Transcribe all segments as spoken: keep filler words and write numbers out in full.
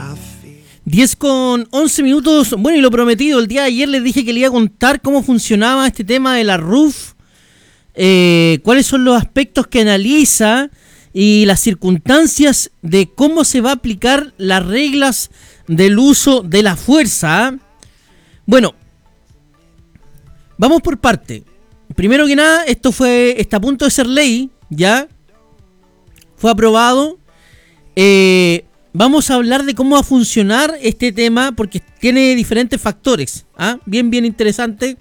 diez con once minutos. Bueno, y lo prometido, el día de ayer les dije que le iba a contar cómo funcionaba este tema de la R U F, eh, cuáles son los aspectos que analiza y las circunstancias de cómo se va a aplicar las reglas del uso de la fuerza. Bueno, vamos por parte. Primero que nada, esto fue está a punto de ser ley, ya fue aprobado. Eh, vamos a hablar de cómo va a funcionar este tema porque tiene diferentes factores, ¿ah? Bien, bien interesante.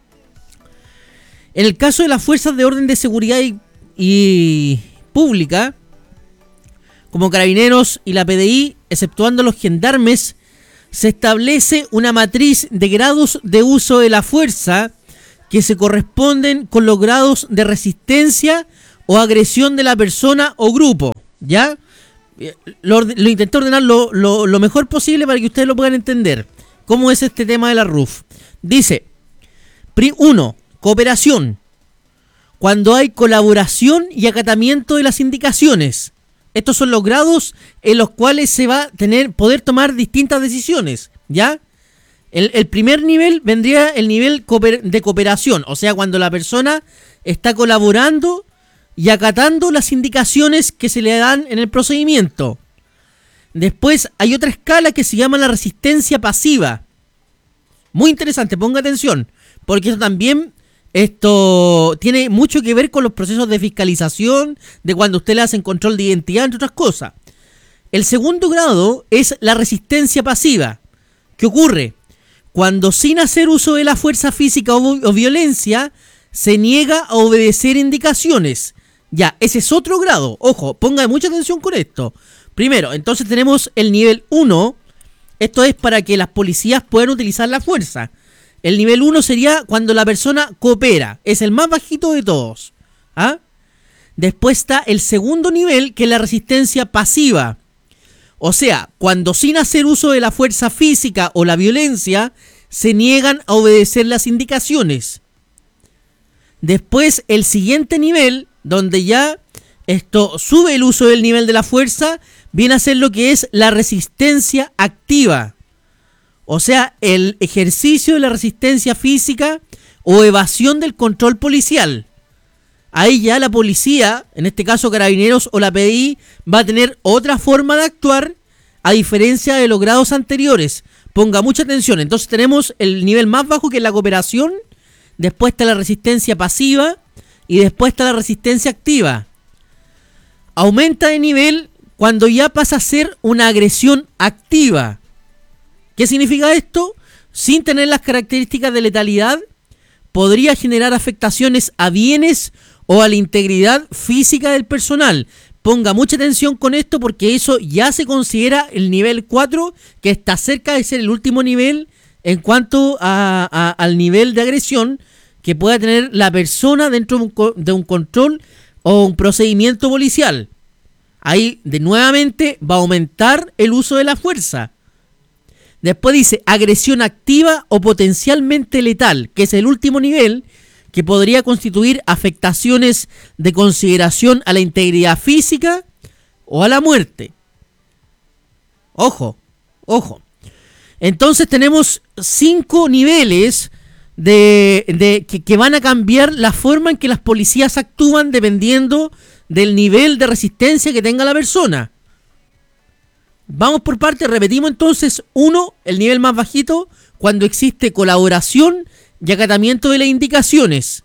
En el caso de las fuerzas de orden de seguridad y, y pública, como Carabineros y la P D I, exceptuando los gendarmes, se establece una matriz de grados de uso de la fuerza que se corresponden con los grados de resistencia o agresión de la persona o grupo, ¿ya? Lo, lo intenté ordenar lo, lo, lo mejor posible para que ustedes lo puedan entender. ¿Cómo es este tema de la R U F? Dice, uno, cooperación. Cuando hay colaboración y acatamiento de las indicaciones. Estos son los grados en los cuales se va a tener, poder tomar distintas decisiones, ¿ya? El, el primer nivel vendría el nivel de cooperación, o sea, cuando la persona está colaborando y acatando las indicaciones que se le dan en el procedimiento. Después hay otra escala que se llama la resistencia pasiva. Muy interesante, ponga atención, porque eso también esto tiene mucho que ver con los procesos de fiscalización, de cuando usted le hacen control de identidad, entre otras cosas. El segundo grado es la resistencia pasiva. ¿Qué ocurre? Cuando sin hacer uso de la fuerza física o, o violencia, se niega a obedecer indicaciones. Ya, ese es otro grado. Ojo, ponga mucha atención con esto. Primero, entonces tenemos el nivel uno. Esto es para que las policías puedan utilizar la fuerza. El nivel uno sería cuando la persona coopera. Es el más bajito de todos. ¿Ah? Después está el segundo nivel, que es la resistencia pasiva. O sea, cuando sin hacer uso de la fuerza física o la violencia, se niegan a obedecer las indicaciones. Después, el siguiente nivel, donde ya esto sube el uso del nivel de la fuerza, viene a ser lo que es la resistencia activa. O sea, el ejercicio de la resistencia física o evasión del control policial. Ahí ya la policía, en este caso Carabineros o la P D I, va a tener otra forma de actuar a diferencia de los grados anteriores. Ponga mucha atención. Entonces tenemos el nivel más bajo, que es la cooperación. Después está la resistencia pasiva. Y después está la resistencia activa. Aumenta de nivel cuando ya pasa a ser una agresión activa. ¿Qué significa esto? Sin tener las características de letalidad, podría generar afectaciones a bienes o a la integridad física del personal. Ponga mucha atención con esto porque eso ya se considera el nivel cuatro, que está cerca de ser el último nivel en cuanto a, a, al nivel de agresión que pueda tener la persona dentro de un, de un control o un procedimiento policial. Ahí, de nuevamente, va a aumentar el uso de la fuerza. Después dice agresión activa o potencialmente letal, que es el último nivel, que podría constituir afectaciones de consideración a la integridad física o a la muerte. Ojo, ojo. Entonces tenemos cinco niveles de, de que, que van a cambiar la forma en que las policías actúan dependiendo del nivel de resistencia que tenga la persona. Vamos por partes, repetimos entonces. Uno, el nivel más bajito, cuando existe colaboración y acatamiento de las indicaciones.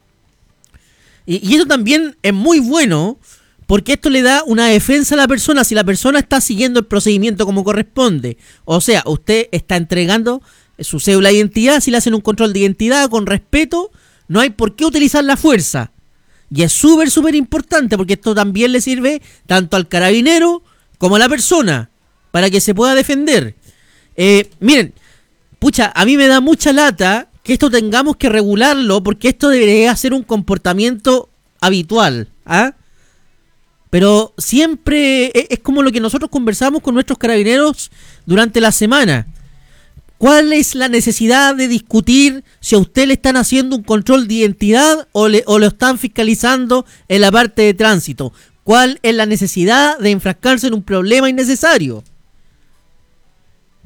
Y, y eso también es muy bueno, porque esto le da una defensa a la persona si la persona está siguiendo el procedimiento como corresponde. O sea, usted está entregando su cédula de identidad, si le hacen un control de identidad con respeto, no hay por qué utilizar la fuerza. Y es súper, súper importante, porque esto también le sirve tanto al carabinero como a la persona, para que se pueda defender. Eh, miren, pucha, a mí me da mucha lata que esto tengamos que regularlo, porque esto debería ser un comportamiento habitual, ¿ah? Pero siempre es, es como lo que nosotros conversamos con nuestros carabineros durante la semana. ¿Cuál es la necesidad de discutir si a usted le están haciendo un control de identidad o, le, o lo están fiscalizando en la parte de tránsito? ¿Cuál es la necesidad de enfrascarse en un problema innecesario?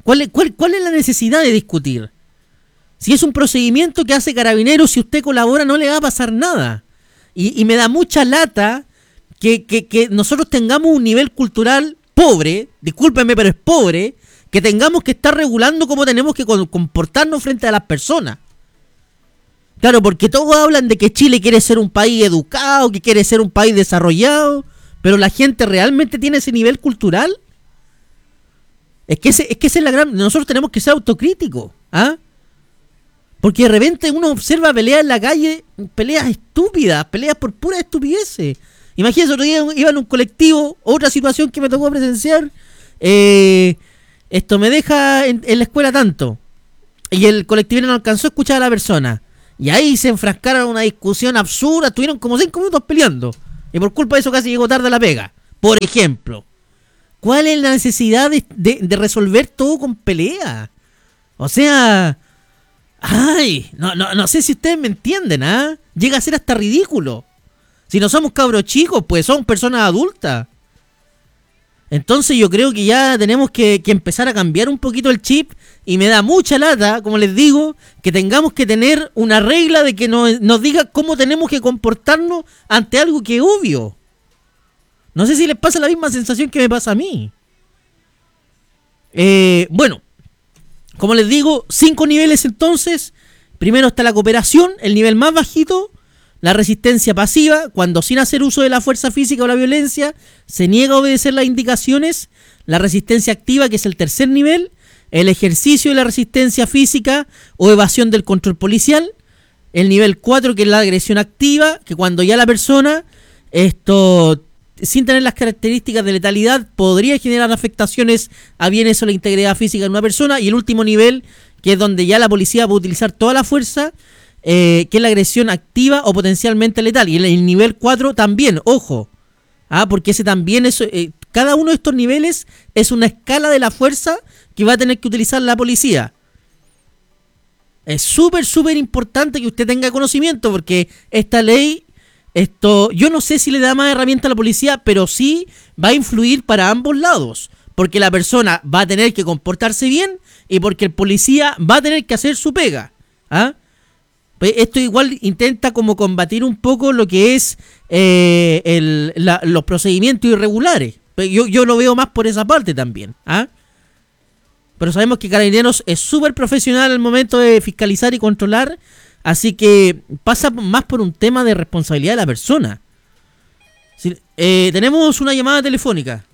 ¿Cuál, es- cuál, ¿Cuál es la necesidad de discutir? Si es un procedimiento que hace Carabineros, si usted colabora no le va a pasar nada. Y, y me da mucha lata que, que, que nosotros tengamos un nivel cultural pobre, discúlpenme, pero es pobre, que tengamos que estar regulando cómo tenemos que comportarnos frente a las personas. Claro, porque todos hablan de que Chile quiere ser un país educado, que quiere ser un país desarrollado, pero la gente realmente tiene ese nivel cultural. Es que ese, es que esa es la gran... Nosotros tenemos que ser autocríticos, ¿ah? Porque de repente uno observa peleas en la calle, peleas estúpidas, peleas por pura estupideces. Imagínense, otro día iba en un colectivo, otra situación que me tocó presenciar, eh, esto me deja en, en la escuela tanto, y el colectivero no alcanzó a escuchar a la persona, y ahí se enfrascaron en una discusión absurda, estuvieron como cinco minutos peleando, y por culpa de eso casi llegó tarde a la pega, por ejemplo. ¿Cuál es la necesidad de, de, de resolver todo con pelea? O sea... Ay, no, no, no sé si ustedes me entienden, ¿ah? Llega a ser hasta ridículo. Si no somos cabros chicos, pues somos personas adultas. Entonces yo creo que ya tenemos que, que empezar a cambiar un poquito el chip. Y me da mucha lata, como les digo, que tengamos que tener una regla de que nos, nos diga cómo tenemos que comportarnos ante algo que es obvio. No sé si les pasa la misma sensación que me pasa a mí. Eh, bueno. Como les digo, cinco niveles entonces. Primero está la cooperación, el nivel más bajito. La resistencia pasiva, cuando sin hacer uso de la fuerza física o la violencia se niega a obedecer las indicaciones. La resistencia activa, que es el tercer nivel. El ejercicio de la resistencia física o evasión del control policial. El nivel cuatro, que es la agresión activa, que cuando ya la persona, esto... sin tener las características de letalidad, podría generar afectaciones a bienes o la integridad física de una persona. Y el último nivel, que es donde ya la policía puede utilizar toda la fuerza, eh, que es la agresión activa o potencialmente letal. Y el, el nivel cuatro también, ojo, ah, porque ese también es, eh, cada uno de estos niveles es una escala de la fuerza que va a tener que utilizar la policía. Es súper, súper importante que usted tenga conocimiento, porque esta ley... Esto, yo no sé si le da más herramienta a la policía, pero sí va a influir para ambos lados. Porque la persona va a tener que comportarse bien y porque el policía va a tener que hacer su pega. ¿Ah? Pues esto igual intenta como combatir un poco lo que es eh, el, la, los procedimientos irregulares. Yo, yo lo veo más por esa parte también. ¿Ah? Pero sabemos que Carabineros es súper profesional al momento de fiscalizar y controlar. Así que pasa más por un tema de responsabilidad de la persona. Sí, eh, tenemos una llamada telefónica.